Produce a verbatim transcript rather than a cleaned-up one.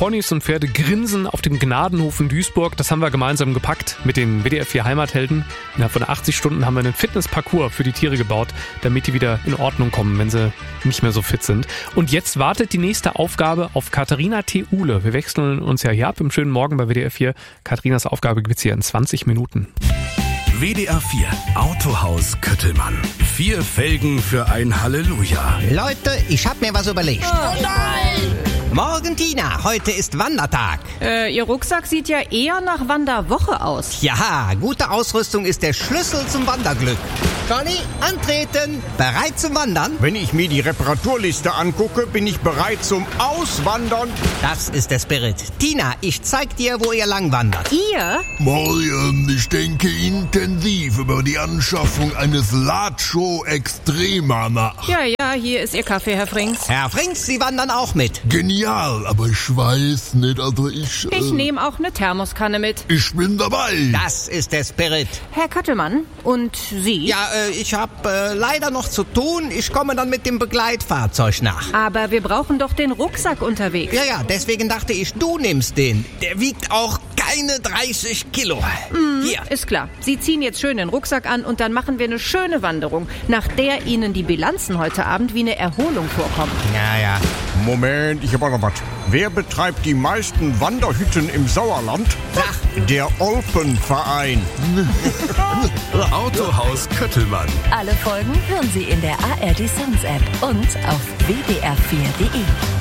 Ponys und Pferde grinsen auf dem Gnadenhof in Duisburg. Das haben wir gemeinsam gepackt mit den W D R vier Heimathelden. Innerhalb von achtzig Stunden haben wir einen Fitnessparcours für die Tiere gebaut, damit die wieder in Ordnung kommen, wenn sie nicht mehr so fit sind. Und jetzt wartet die nächste Aufgabe auf Katharina T. Uhle. Wir wechseln uns ja hier ab im schönen Morgen bei W D R vier. Katharinas Aufgabe gibt's hier in zwanzig Minuten. W D R vier Autohaus Köttelmann. Vier Felgen für ein Halleluja. Leute, ich hab mir was überlegt. Oh nein! Morgen, Tina, heute ist Wandertag. Äh, Ihr Rucksack sieht ja eher nach Wanderwoche aus. Ja, gute Ausrüstung ist der Schlüssel zum Wanderglück. Johnny, antreten. Bereit zum Wandern? Wenn ich mir die Reparaturliste angucke, bin ich bereit zum Auswandern. Das ist der Spirit. Tina, ich zeig dir, wo ihr lang wandert. Ihr? Morgen, ich denke intensiv über die Anschaffung eines Lacho Extrema nach. Ja, ja, hier ist Ihr Kaffee, Herr Frings. Herr Frings, Sie wandern auch mit. Genial, aber ich weiß nicht, also ich... Äh, Ich nehme auch eine Thermoskanne mit. ich bin dabei. Das ist der Spirit. Herr Köttelmann, und Sie? Ja, äh, ich hab äh, leider noch zu tun. Ich komme dann mit dem Begleitfahrzeug nach. Aber wir brauchen doch den Rucksack unterwegs. Ja, ja, deswegen dachte ich, du nimmst den. Der wiegt auch keine dreißig Kilo. Mhm, Hier. ist klar. Sie ziehen jetzt schön den Rucksack an und dann machen wir eine schöne Wanderung, nach der Ihnen die Bilanzen heute Abend wie eine Erholung vorkommen. Ja, ja. Moment, ich hab auch noch was. Wer betreibt die meisten Wanderhütten im Sauerland? Ach. Der Olpenverein. Autohaus Köttelmann. Alle Folgen hören Sie in der A R D Sounds App und auf w d r vier punkt d e.